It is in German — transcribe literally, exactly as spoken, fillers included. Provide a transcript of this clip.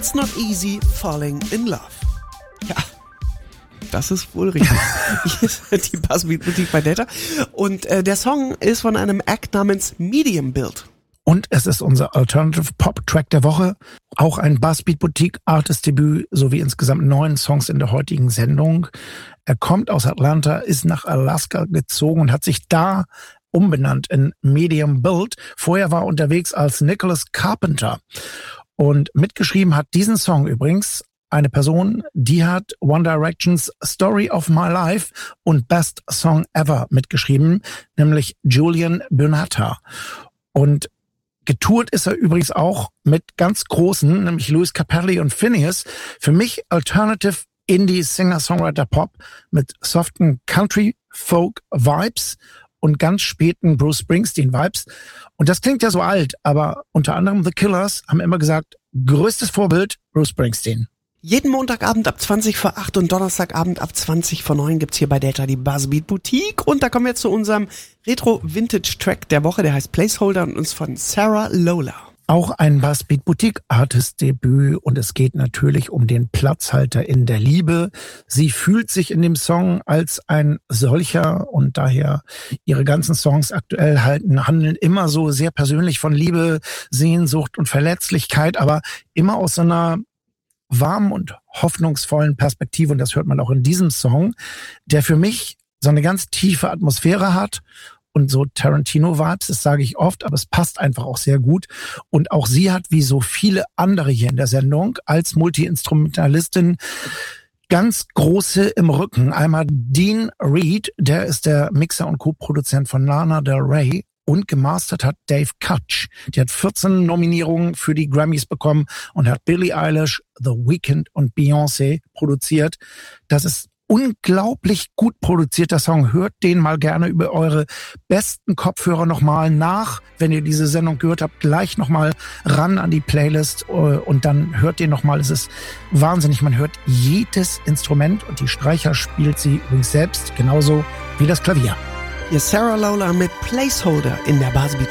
It's not easy falling in love. Ja, das ist wohl richtig. Hier ist die Buzzbeat-Boutique bei Delta. Und äh, der Song ist von einem Act namens Medium Build. Und es ist unser Alternative Pop Track der Woche. Auch ein Buzzbeat Boutique Artist Debüt sowie insgesamt neun Songs in der heutigen Sendung. Er kommt aus Atlanta, ist nach Alaska gezogen und hat sich da umbenannt in Medium Build. Vorher war er unterwegs als Nicholas Carpenter. Und mitgeschrieben hat diesen Song übrigens eine Person, die hat One Direction's Story of My Life und Best Song Ever mitgeschrieben, nämlich Julian Bunata. Und getourt ist er übrigens auch mit ganz großen, nämlich Louis Capaldi und Phineas. Für mich Alternative Indie Singer-Songwriter Pop mit soften Country Folk Vibes und ganz späten Bruce Springsteen Vibes. Und das klingt ja so alt, aber unter anderem The Killers haben immer gesagt, größtes Vorbild Bruce Springsteen. Jeden Montagabend ab zwanzig vor acht und Donnerstagabend ab zwanzig vor neun gibt's hier bei Delta die Buzzbeat Boutique. Und da kommen wir zu unserem Retro-Vintage-Track der Woche, der heißt Placeholder und ist von Sarah Lola. Auch ein Buzzbeat Boutique Artist Debüt und es geht natürlich um den Platzhalter in der Liebe. Sie fühlt sich in dem Song als ein solcher und daher ihre ganzen Songs aktuell halten, handeln immer so sehr persönlich von Liebe, Sehnsucht und Verletzlichkeit, aber immer aus so einer warmen und hoffnungsvollen Perspektive und das hört man auch in diesem Song, der für mich so eine ganz tiefe Atmosphäre hat und so Tarantino-Vibes, das sage ich oft, aber es passt einfach auch sehr gut und auch sie hat wie so viele andere hier in der Sendung als Multi-Instrumentalistin ganz große im Rücken. Einmal Dean Reed, der ist der Mixer und Co-Produzent von Lana Del Rey. Und gemastert hat Dave Kutch. Die hat vierzehn Nominierungen für die Grammys bekommen und hat Billie Eilish, The Weeknd und Beyoncé produziert. Das ist unglaublich gut produzierter Song. Hört den mal gerne über eure besten Kopfhörer nochmal nach. Wenn ihr diese Sendung gehört habt, gleich nochmal ran an die Playlist und dann hört den nochmal. Es ist wahnsinnig. Man hört jedes Instrument und die Streicher spielt sie übrigens selbst genauso wie das Klavier. Hier ist Sarah Lola mit Placeholder in der Buzzbeat